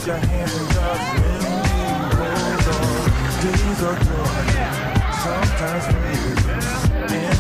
your hand in God's when we hold on. Days are good, sometimes we and